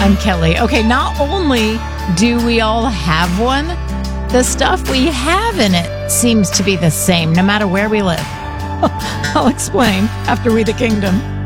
I'm Kelly. Okay, not only do we all have one, the stuff we have in it seems to be the same no matter where we live. I'll explain after We the Kingdom.